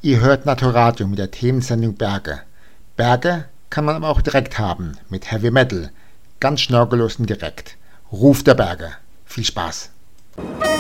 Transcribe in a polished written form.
Ihr hört Naturradio mit der Themensendung Berge. Berge kann man aber auch direkt haben, mit Heavy Metal. Ganz schnörkellos und direkt. Ruf der Berge. Viel Spaß!